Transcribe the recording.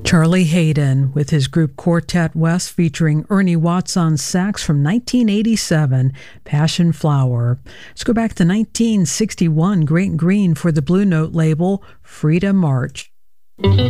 Charlie Haydn with his group Quartet West featuring Ernie Watts on sax from 1987, Passion Flower. Let's go back to 1961, Great Green for the Blue Note label, Frida March.